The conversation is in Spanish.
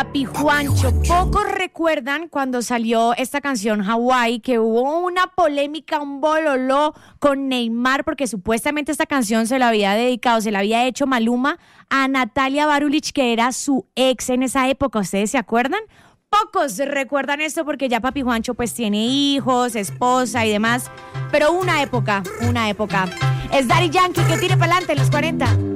Papi Juancho, pocos recuerdan cuando salió esta canción Hawaii, que hubo una polémica, un bololó con Neymar, porque supuestamente esta canción se la había dedicado, se la había hecho Maluma a Natalia Barulich, que era su ex en esa época. ¿Ustedes se acuerdan? Pocos recuerdan esto porque ya Papi Juancho pues tiene hijos, esposa y demás, pero una época. Es Daddy Yankee que tire para adelante en los 40.